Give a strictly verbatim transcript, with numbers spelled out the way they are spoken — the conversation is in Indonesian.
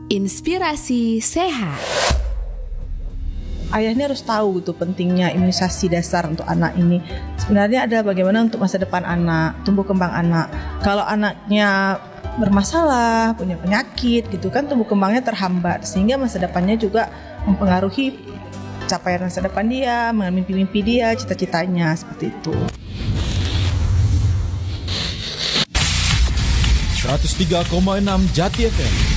Inspirasi sehat. Ayah ini harus tahu gitu pentingnya imunisasi dasar untuk anak ini. Sebenarnya ada bagaimana untuk masa depan anak, tumbuh kembang anak. Kalau anaknya bermasalah, punya penyakit gitu kan, tumbuh kembangnya terhambat sehingga masa depannya juga mempengaruhi capaian masa depan dia, mimpi-mimpi dia, cita-citanya seperti itu. seratus tiga koma enam Jati F M